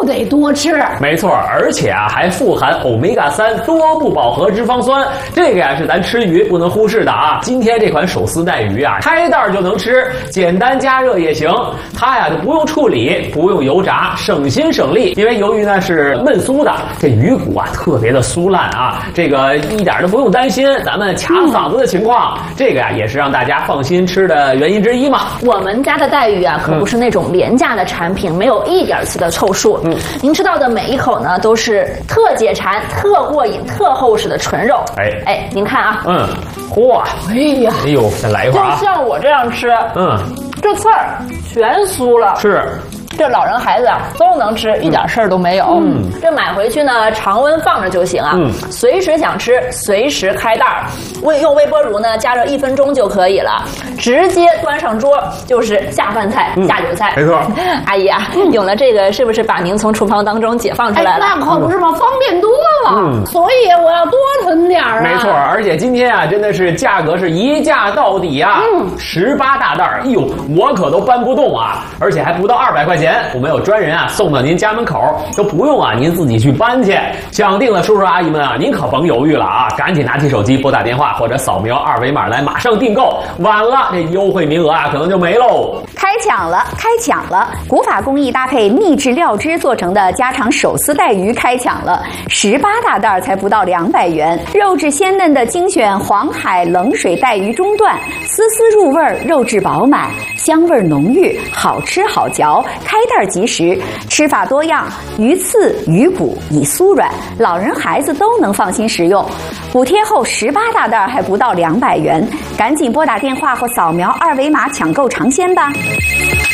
得多吃。 没错，而且啊还富含欧米伽3多不饱和脂肪酸，这个呀是咱吃鱼不能忽视的啊。今天这款手撕带鱼啊，开袋就能吃，简单加热也行。它呀就不用处理，不用油炸，省心省力。因为鱿鱼呢是焖酥的，这鱼骨啊特别的酥烂啊，这个一点都不用担心咱们卡嗓子的情况。这个呀也是让大家放心吃的原因之一嘛。 我们家的带鱼啊可不是那种廉价的产品，没有一点次的凑数。您吃到的每一口呢都是特解馋、特过瘾、特厚实的纯肉。哎，您看啊， 嚯， 哎呦，再来一会儿啊！ 就像我这样吃，这刺儿全酥了， 是。 这老人孩子啊都能吃，一点事儿都没有。这买回去呢，常温放着就行啊，随时想吃，随时开袋儿。用微波炉呢加热1分钟就可以了，直接端上桌就是下饭菜、下酒菜。 没错， 阿姨啊，有了这个是不是把您从厨房当中解放出来了？ 那可不是嘛，方便多了。所以我要多囤点儿啊。 没错，而且今天啊，真的是价格是一价到底啊，18大袋儿，哎呦，我可都搬不动啊，而且还不到200块钱。我们有专人啊送到您家门口，都不用啊您自己去搬去。想定了叔叔阿姨们啊，您可甭犹豫了啊，赶紧拿起手机拨打电话或者扫描2维码来马上订购，晚了这优惠名额啊可能就没喽。 开抢了，开抢了！古法工艺搭配秘制料汁做成的家常手撕带鱼开抢了，18大袋才不到200元，肉质鲜嫩的精选黄海冷水带鱼中段，丝丝入味，肉质饱满，香味浓郁，好吃好嚼，开袋即食，吃法多样，鱼刺、鱼骨已酥软，老人孩子都能放心食用。补贴后18大袋还不到200元，赶紧拨打电话或扫描2维码抢购尝鲜吧。